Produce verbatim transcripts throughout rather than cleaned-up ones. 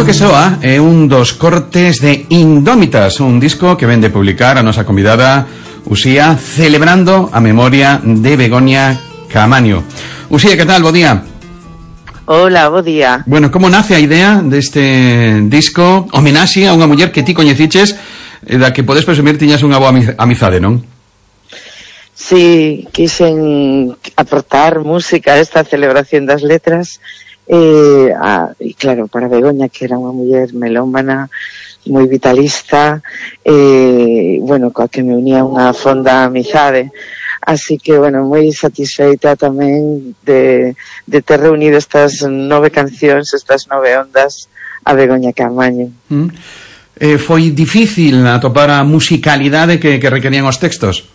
Isto que soa é un dos cortes de Indómitas, un disco que ven de publicar a nosa convidada Uxía, celebrando a memoria de Begoña Caamaño. Uxía, que tal? Bo día. Hola, bo día. Bueno, como nace a idea deste disco, homenaxe a unha muller que ti coñeciches, da que podes presumir tiñas unha boa amizade, non? Sí, quixen aportar música a esta celebración das letras. Eh, a, e claro, para Begoña, que era unha muller melómana, moi vitalista, eh, bueno, coa que me unía unha fonda amizade, así que, bueno, moi satisfeita tamén de, de ter reunido estas nove cancións, estas nove ondas a Begoña Caamaño. Mm. Eh, foi difícil atopar a musicalidade que, que requerían os textos?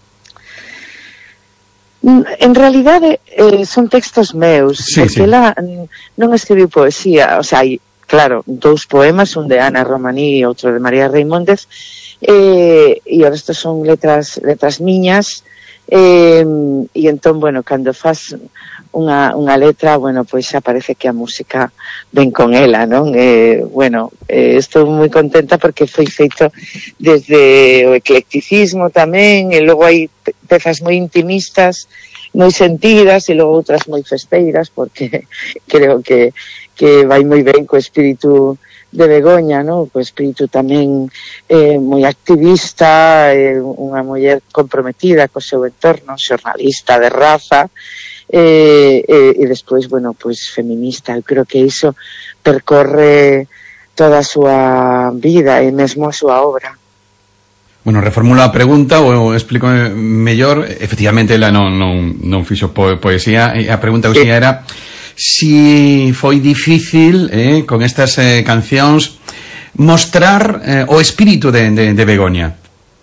En realidade eh, son textos meus, sí, sí. porque ela non escribiu poesía, o sea, hai, claro, dous poemas, un de Ana Romaní e outro de María Reimóndez, eh, e o resto son letras letras miñas, eh, e entón, bueno, cando faz unha, unha letra, bueno, pois xa parece que a música ven con ela, non? Eh, bueno, eh, estou moi contenta porque foi feito desde o eclecticismo tamén, e logo hai pezas moi intimistas, moi sentidas, e logo outras moi festeiras, porque creo que, que vai moi ben co espírito de Begoña, no? Co espírito tamén eh, moi activista, eh, unha muller comprometida co seu entorno, xornalista de raza, eh, eh, e despois, bueno, pois feminista. Eu creo que iso percorre toda a súa vida e mesmo a súa obra. Bueno, reformulo a pregunta ou explico mellor. Efectivamente, ela non, non, non fixo po poesía. A pregunta que sí. Era si foi difícil, eh, con estas eh, cancións, mostrar eh, o espírito de, de, de Begoña.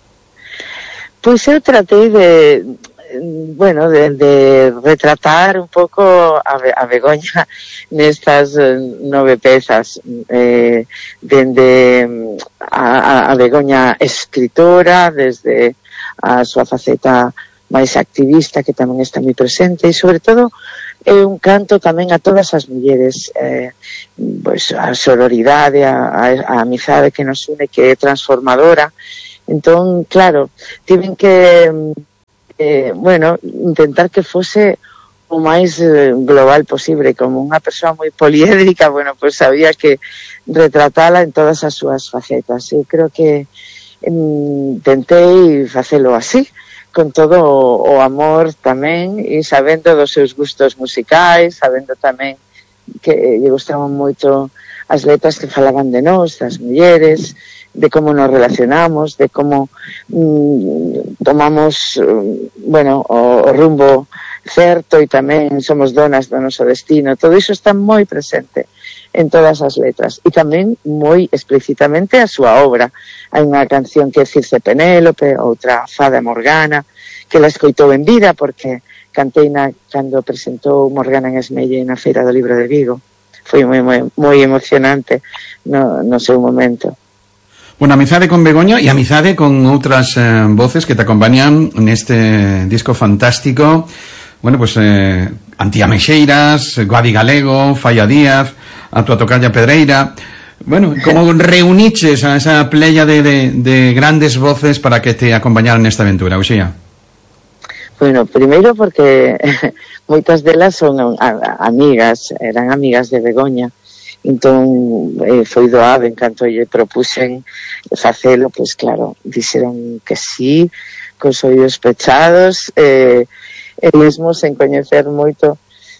Pois eu tratei de... bueno, de, de retratar un pouco a, a Begoña nestas nove pezas, eh, dende a, a Begoña escritora, desde a súa faceta máis activista, que tamén está moi presente, e sobre todo é un canto tamén a todas as mulleres, eh, pues, a sororidade, a, a, a amizade que nos une, que é transformadora. Entón, claro, tiven que Eh, bueno, intentar que fose o máis eh, global posible, como unha persoa moi poliédrica, bueno, pues sabía que retratala en todas as súas facetas. Eu creo que em, tentei facelo así, con todo o, o amor tamén, e sabendo dos seus gustos musicais, sabendo tamén que lle gustaban moito as letras que falaban de nós, das mulleres, de como nos relacionamos, de como mm, tomamos, bueno, o, o rumbo certo, e tamén somos donas do noso destino. Todo iso está moi presente en todas as letras, e tamén moi explícitamente a súa obra. Hai unha canción que é Circe Penélope, outra Fada Morgana, que la escoitou en vida, porque cantei na, cando presentou Morgana en Esmelle na Feira do Libro de Vigo. Foi moi, moi, moi emocionante no, no seu momento. Bueno, amizade con Begoña e amizade con outras eh, voces que te acompañan neste disco fantástico. Bueno, pues eh, Antía Meixeiras, Guadi Galego, Falla Díaz, a tua tocalla Pedreira. Bueno, como reuniches a esa playa de, de, de grandes voces para que te acompañaran nesta aventura, Uxía? Bueno, primeiro porque moitas delas son a, a, amigas, eran amigas de Begoña. Entón, eh, foi doado, en canto lle propuxen facelo, pois claro, dixeron que sí, cos oídos pechados, eh, e mesmo sen coñecer moito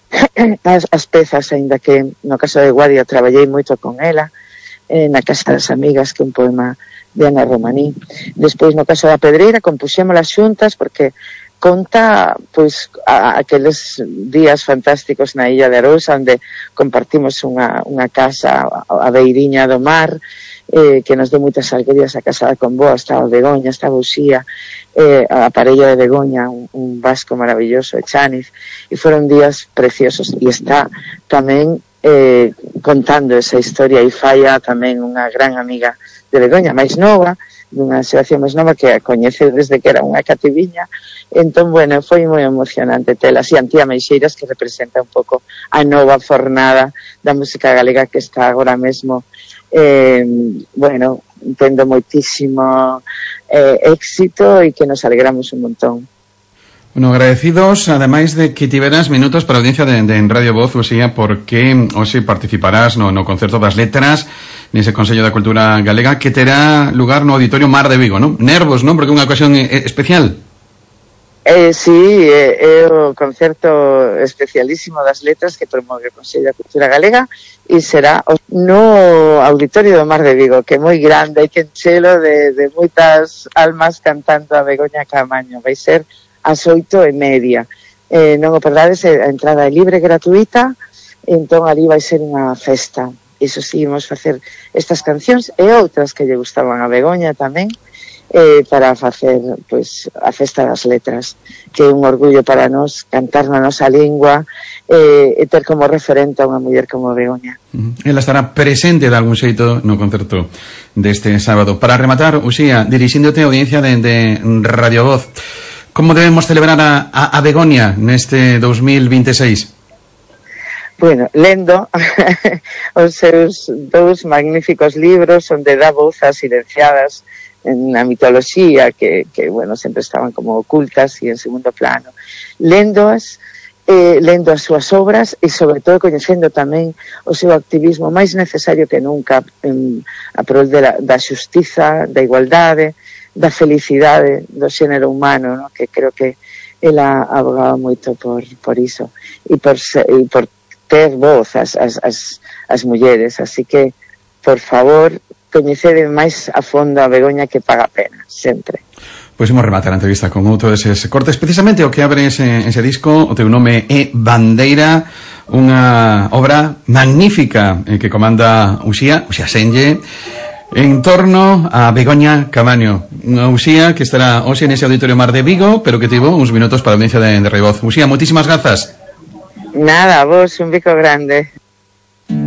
as, as pezas, aínda que no caso de Guadia traballei moito con ela, eh, na Casa das Amigas, que é un poema de Ana Romaní. Despois, no caso da Pedreira, compuxémolas xuntas, porque conta, pois, a, aqueles días fantásticos na Illa de Arousa, onde compartimos unha, unha casa a beiriña do mar, eh, que nos deu moitas alegrías. A casa da Comboa, estaba Begoña, estaba Uxía, eh, a parella de Begoña, un, un vasco maravilloso, Echaniz, e foron días preciosos. E está tamén eh, contando esa historia, e Falla tamén unha gran amiga de Begoña, máis nova, dunha xeración máis nova que a coñece desde que era unha cativiña. Entón, bueno, foi moi emocionante telas, e Antía Meixeiras, que representa un pouco a nova fornada da música galega que está agora mesmo eh, bueno, tendo moitísimo eh, éxito e que nos alegramos un montón. Bueno, agradecidos, ademais de que tiveras minutos para a audiencia de, de en Radio Voz, Uxía, porque hoxe participarás no, no concerto das letras nese Consello da Cultura Galega que terá lugar no Auditorio Mar de Vigo, non? Nervos, non? Porque é unha ocasión especial. Eh, sí, é, é o concerto especialísimo das letras que promove o Consello da Cultura Galega e será no Auditorio do Mar de Vigo, que é moi grande, hai que enchelo de, de moitas almas cantando a Begoña Caamaño. Vai ser ás oito e media. Eh, non o perdades, a entrada é libre, gratuita, entón ali vai ser unha festa. Iso sí, vamos facer estas cancións e outras que lle gustaban a Begoña tamén, eh, para facer pois, a festa das letras, que é un orgullo para nós cantar na nosa lingua eh, e ter como referente a unha muller como Begoña. Uh-huh. Ela estará presente de algún xeito no concerto deste sábado. Para rematar, Uxía, dirixíndote a audiencia de, de Radio Voz, como debemos celebrar a, a, a Begoña neste dos mil veintiséis? Bueno, lendo os seus dous magníficos libros onde dá voz a silenciadas en a mitoloxía que, que bueno, sempre estaban como ocultas e en segundo plano. Lendoas, eh, lendo as súas obras e sobre todo coñecendo tamén o seu activismo máis necesario que nunca en, a prol de la, da xustiza, da igualdade, da felicidade do xénero humano, ¿no? Que creo que ela abogaba moito por, por iso e por, e por ter voz as, as, as, as mulleres, así que por favor coñecede máis a fondo a Begoña, que paga pena sempre. Pois imos rematar a entrevista con outro deses cortes, precisamente o que abre ese, ese disco. O teu nome é Bandeira, unha obra magnífica eh, que comanda Uxía, Uxía Senlle, en torno a Begoña Caamaño, unha Uxía que estará hoxe nese Auditorio Mar de Vigo, pero que tivo uns minutos para a audiencia de, de Radio Voz. Uxía, moitísimas grazas. Nada, vos, un bico grande.